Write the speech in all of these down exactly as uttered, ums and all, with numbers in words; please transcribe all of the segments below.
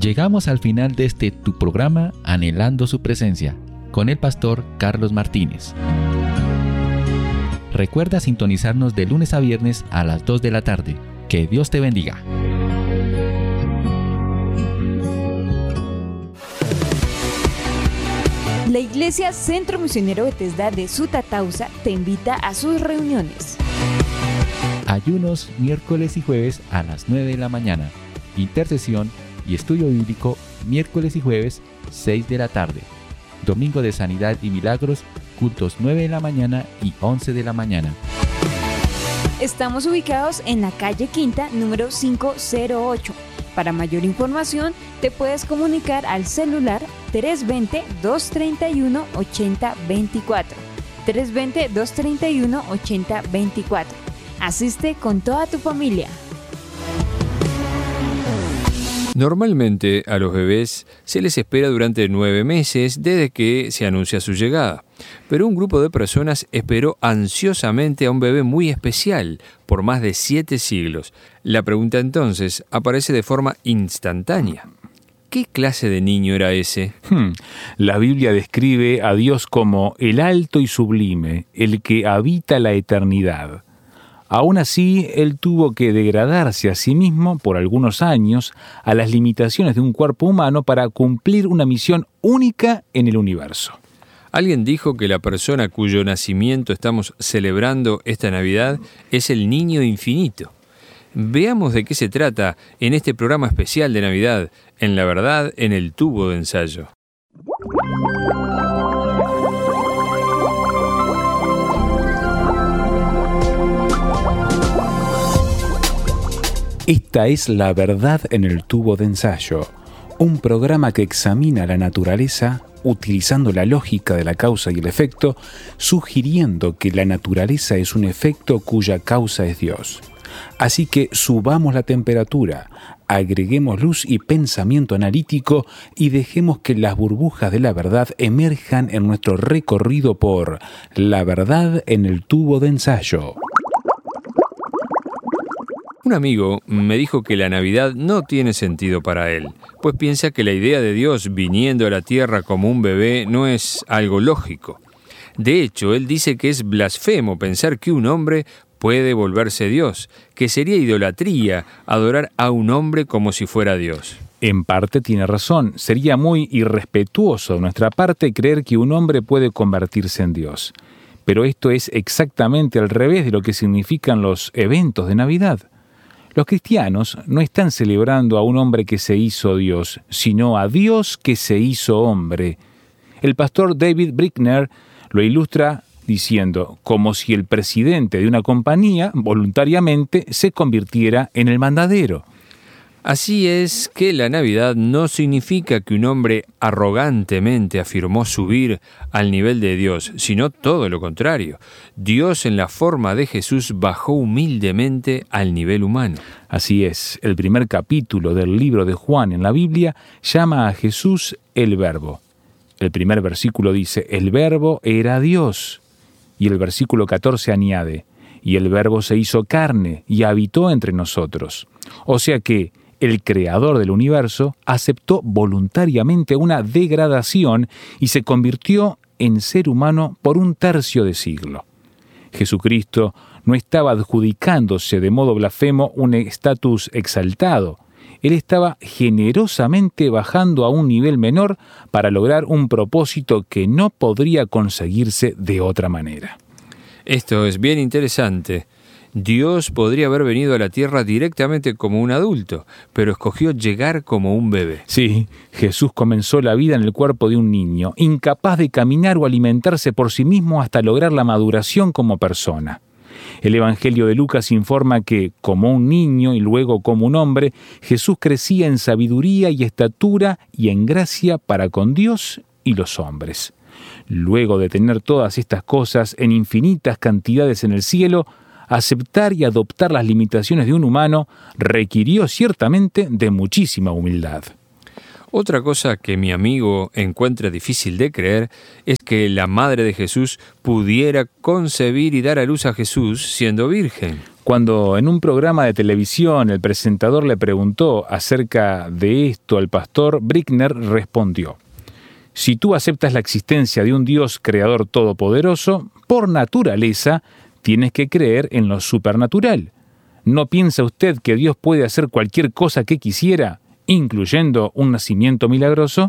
Llegamos al final de este tu programa Anhelando su presencia, con el pastor Carlos Martínez. Recuerda sintonizarnos de lunes a viernes a las dos de la tarde. Que Dios te bendiga. La Iglesia Centro Misionero Betesda de Sutatausa te invita a sus reuniones. Ayunos miércoles y jueves a las nueve de la mañana. Intercesión y estudio bíblico miércoles y jueves seis de la tarde. Domingo de Sanidad y Milagros, cultos nueve de la mañana y once de la mañana. Estamos ubicados en la calle Quinta, número quinientos ocho. Para mayor información, te puedes comunicar al celular tres dos cero, dos tres uno, ocho cero dos cuatro. tres dos cero, dos tres uno, ocho cero dos cuatro. Asiste con toda tu familia. Normalmente a los bebés se les espera durante nueve meses desde que se anuncia su llegada, pero un grupo de personas esperó ansiosamente a un bebé muy especial por más de siete siglos. La pregunta entonces aparece de forma instantánea. ¿Qué clase de niño era ese? Hmm. La Biblia describe a Dios como el alto y sublime, el que habita la eternidad. Aún así, él tuvo que degradarse a sí mismo por algunos años a las limitaciones de un cuerpo humano para cumplir una misión única en el universo. Alguien dijo que la persona cuyo nacimiento estamos celebrando esta Navidad es el niño infinito. Veamos de qué se trata en este programa especial de Navidad, en La Verdad en el Tubo de Ensayo. Esta es La Verdad en el Tubo de Ensayo, un programa que examina la naturaleza utilizando la lógica de la causa y el efecto, sugiriendo que la naturaleza es un efecto cuya causa es Dios. Así que subamos la temperatura, agreguemos luz y pensamiento analítico y dejemos que las burbujas de la verdad emerjan en nuestro recorrido por La Verdad en el Tubo de Ensayo. Un amigo me dijo que la Navidad no tiene sentido para él, pues piensa que la idea de Dios viniendo a la tierra como un bebé no es algo lógico. De hecho, él dice que es blasfemo pensar que un hombre puede volverse Dios, que sería idolatría adorar a un hombre como si fuera Dios. En parte tiene razón, sería muy irrespetuoso de nuestra parte creer que un hombre puede convertirse en Dios. Pero esto es exactamente al revés de lo que significan los eventos de Navidad. Los cristianos no están celebrando a un hombre que se hizo Dios, sino a Dios que se hizo hombre. El pastor David Brickner lo ilustra diciendo, como si el presidente de una compañía voluntariamente se convirtiera en el mandadero. Así es que la Navidad no significa que un hombre arrogantemente afirmó subir al nivel de Dios, sino todo lo contrario. Dios en la forma de Jesús bajó humildemente al nivel humano. Así es, el primer capítulo del libro de Juan en la Biblia llama a Jesús el Verbo. El primer versículo dice, el Verbo era Dios. Y el versículo catorce añade, y el Verbo se hizo carne y habitó entre nosotros. O sea que el creador del universo aceptó voluntariamente una degradación y se convirtió en ser humano por un tercio de siglo. Jesucristo no estaba adjudicándose de modo blasfemo un estatus exaltado. Él estaba generosamente bajando a un nivel menor para lograr un propósito que no podría conseguirse de otra manera. Esto es bien interesante. Dios podría haber venido a la tierra directamente como un adulto, pero escogió llegar como un bebé. Sí, Jesús comenzó la vida en el cuerpo de un niño, incapaz de caminar o alimentarse por sí mismo hasta lograr la maduración como persona. El Evangelio de Lucas informa que, como un niño y luego como un hombre, Jesús crecía en sabiduría y estatura y en gracia para con Dios y los hombres. Luego de tener todas estas cosas en infinitas cantidades en el cielo, aceptar y adoptar las limitaciones de un humano requirió ciertamente de muchísima humildad. Otra cosa que mi amigo encuentra difícil de creer es que la madre de Jesús pudiera concebir y dar a luz a Jesús siendo virgen. Cuando en un programa de televisión el presentador le preguntó acerca de esto al pastor, Brickner respondió: si tú aceptas la existencia de un Dios creador todopoderoso, por naturaleza tienes que creer en lo supernatural. ¿No piensa usted que Dios puede hacer cualquier cosa que quisiera, incluyendo un nacimiento milagroso?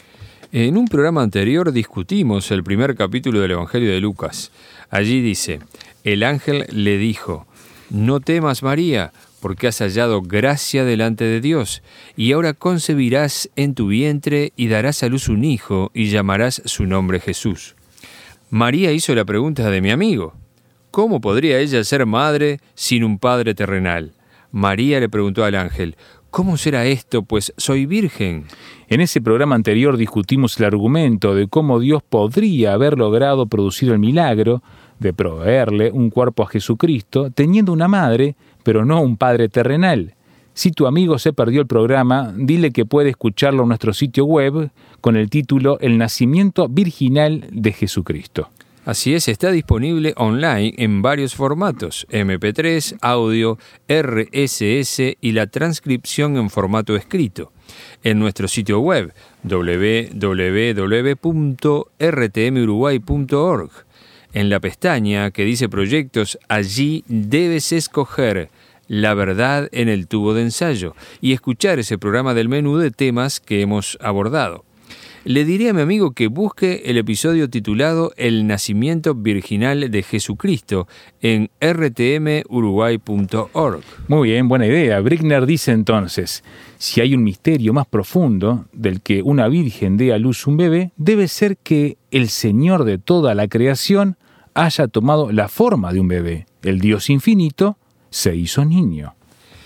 En un programa anterior discutimos el primer capítulo del Evangelio de Lucas. Allí dice: el ángel le dijo: no temas, María, porque has hallado gracia delante de Dios, y ahora concebirás en tu vientre y darás a luz un hijo, y llamarás su nombre Jesús. María hizo la pregunta de mi amigo: ¿cómo podría ella ser madre sin un padre terrenal? María le preguntó al ángel: ¿cómo será esto, pues soy virgen? En ese programa anterior discutimos el argumento de cómo Dios podría haber logrado producir el milagro de proveerle un cuerpo a Jesucristo, teniendo una madre, pero no un padre terrenal. Si tu amigo se perdió el programa, dile que puede escucharlo en nuestro sitio web con el título El nacimiento virginal de Jesucristo. Así es, está disponible online en varios formatos: eme pe tres, audio, erre ese ese y la transcripción en formato escrito. En nuestro sitio web, doble u doble u doble u punto erre te eme uruguay punto org. En la pestaña que dice Proyectos, allí debes escoger La verdad en el tubo de ensayo y escuchar ese programa del menú de temas que hemos abordado. Le diré a mi amigo que busque el episodio titulado El nacimiento virginal de Jesucristo en erre te eme uruguay punto org. Muy bien, buena idea. Brickner dice entonces: si hay un misterio más profundo del que una virgen dé a luz un bebé, debe ser que el Señor de toda la creación haya tomado la forma de un bebé. El Dios infinito se hizo niño.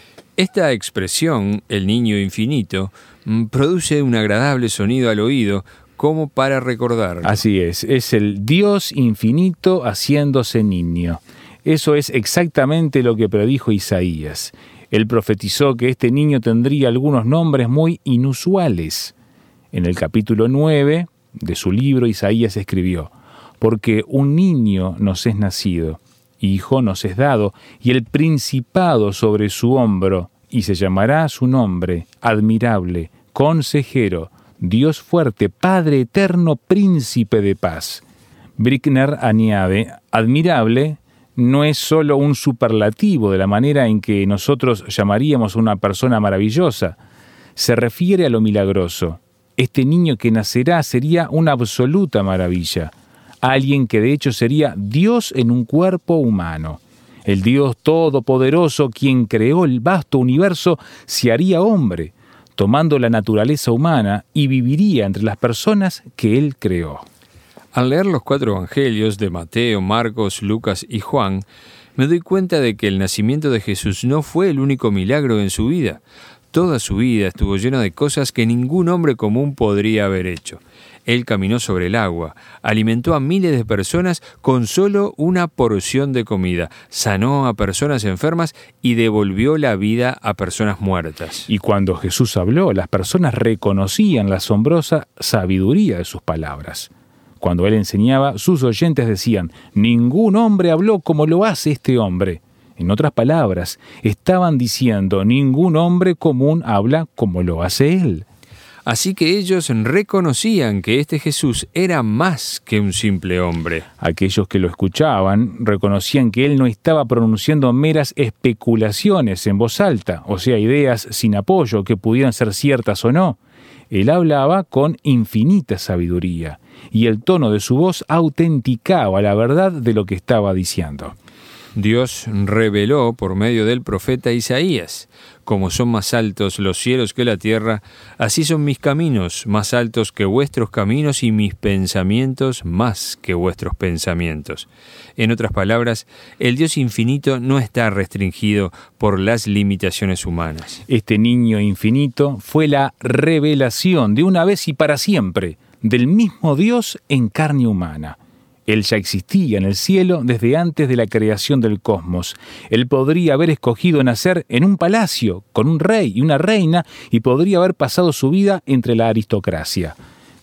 Esta expresión, el niño infinito, produce un agradable sonido al oído, como para recordar. Así es, es el Dios infinito haciéndose niño. Eso es exactamente lo que predijo Isaías. Él profetizó que este niño tendría algunos nombres muy inusuales. En el capítulo nueve de su libro, Isaías escribió: porque un niño nos es nacido, hijo nos es dado, y el principado sobre su hombro, y se llamará su nombre, admirable, consejero, Dios fuerte, Padre eterno, príncipe de paz. Brickner añade: admirable no es solo un superlativo de la manera en que nosotros llamaríamos a una persona maravillosa. Se refiere a lo milagroso. Este niño que nacerá sería una absoluta maravilla. Alguien que de hecho sería Dios en un cuerpo humano. El Dios todopoderoso, quien creó el vasto universo, se haría hombre, tomando la naturaleza humana y viviría entre las personas que Él creó. Al leer los cuatro evangelios de Mateo, Marcos, Lucas y Juan, me doy cuenta de que el nacimiento de Jesús no fue el único milagro en su vida. Toda su vida estuvo llena de cosas que ningún hombre común podría haber hecho. Él caminó sobre el agua, alimentó a miles de personas con solo una porción de comida, sanó a personas enfermas y devolvió la vida a personas muertas. Y cuando Jesús habló, las personas reconocían la asombrosa sabiduría de sus palabras. Cuando Él enseñaba, sus oyentes decían: ningún hombre habló como lo hace este hombre. En otras palabras, estaban diciendo: ningún hombre común habla como lo hace Él. Así que ellos reconocían que este Jesús era más que un simple hombre. Aquellos que lo escuchaban reconocían que Él no estaba pronunciando meras especulaciones en voz alta, o sea, ideas sin apoyo que pudieran ser ciertas o no. Él hablaba con infinita sabiduría, y el tono de su voz autenticaba la verdad de lo que estaba diciendo. Dios reveló por medio del profeta Isaías: como son más altos los cielos que la tierra, así son mis caminos más altos que vuestros caminos y mis pensamientos más que vuestros pensamientos. En otras palabras, el Dios infinito no está restringido por las limitaciones humanas. Este niño infinito fue la revelación de una vez y para siempre del mismo Dios en carne humana. Él ya existía en el cielo desde antes de la creación del cosmos. Él podría haber escogido nacer en un palacio, con un rey y una reina, y podría haber pasado su vida entre la aristocracia.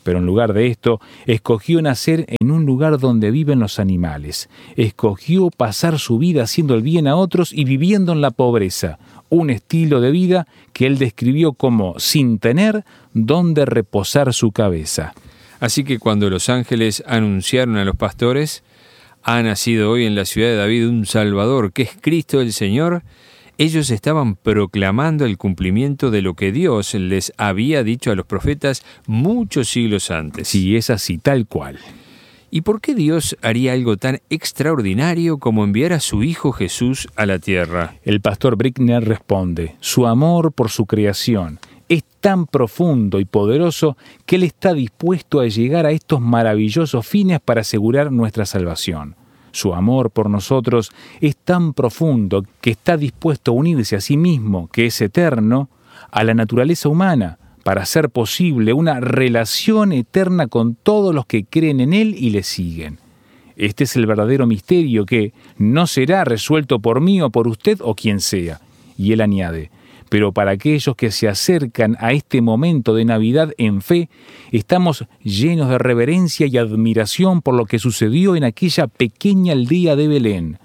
Pero en lugar de esto, escogió nacer en un lugar donde viven los animales. Escogió pasar su vida haciendo el bien a otros y viviendo en la pobreza, un estilo de vida que él describió como sin tener donde reposar su cabeza. Así que cuando los ángeles anunciaron a los pastores, ha nacido hoy en la ciudad de David un Salvador, que es Cristo el Señor, ellos estaban proclamando el cumplimiento de lo que Dios les había dicho a los profetas muchos siglos antes. Sí, es así, tal cual. ¿Y por qué Dios haría algo tan extraordinario como enviar a su Hijo Jesús a la tierra? El pastor Brickner responde: su amor por su creación es tan profundo y poderoso que Él está dispuesto a llegar a estos maravillosos fines para asegurar nuestra salvación. Su amor por nosotros es tan profundo que está dispuesto a unirse a sí mismo, que es eterno, a la naturaleza humana, para hacer posible una relación eterna con todos los que creen en Él y le siguen. Este es el verdadero misterio que no será resuelto por mí o por usted o quien sea. Y Él añade: pero para aquellos que se acercan a este momento de Navidad en fe, estamos llenos de reverencia y admiración por lo que sucedió en aquella pequeña aldea de Belén.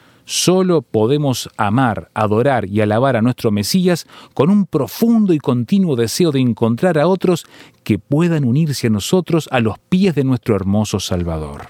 Solo podemos amar, adorar y alabar a nuestro Mesías con un profundo y continuo deseo de encontrar a otros que puedan unirse a nosotros a los pies de nuestro hermoso Salvador.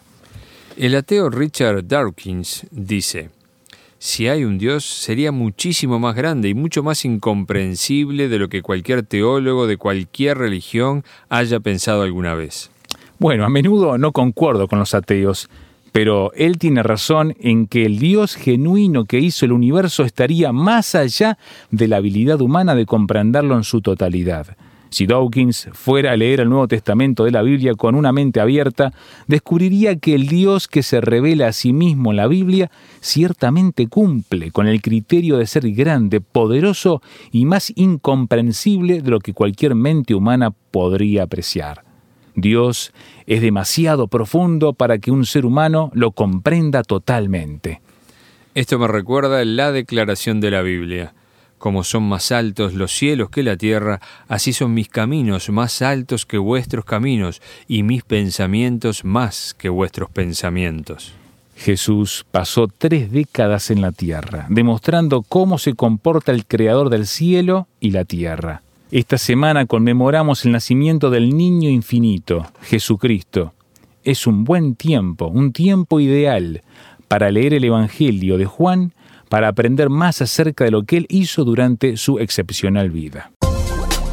El ateo Richard Dawkins dice: si hay un Dios, sería muchísimo más grande y mucho más incomprensible de lo que cualquier teólogo de cualquier religión haya pensado alguna vez. Bueno, a menudo no concuerdo con los ateos, pero él tiene razón en que el Dios genuino que hizo el universo estaría más allá de la habilidad humana de comprenderlo en su totalidad. Si Dawkins fuera a leer el Nuevo Testamento de la Biblia con una mente abierta, descubriría que el Dios que se revela a sí mismo en la Biblia ciertamente cumple con el criterio de ser grande, poderoso y más incomprensible de lo que cualquier mente humana podría apreciar. Dios es demasiado profundo para que un ser humano lo comprenda totalmente. Esto me recuerda la declaración de la Biblia: como son más altos los cielos que la tierra, así son mis caminos más altos que vuestros caminos, y mis pensamientos más que vuestros pensamientos. Jesús pasó tres décadas en la tierra, demostrando cómo se comporta el Creador del cielo y la tierra. Esta semana conmemoramos el nacimiento del niño infinito, Jesucristo. Es un buen tiempo, un tiempo ideal para leer el Evangelio de Juan, para aprender más acerca de lo que Él hizo durante su excepcional vida.